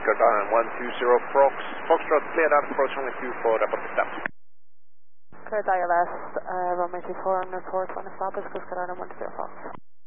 Oscar Island 120 Foxtrot, cleared out, approach runway 24, report the stop. Cleared ILS, runway 24 and report when established, Oscar Island 120 Fox.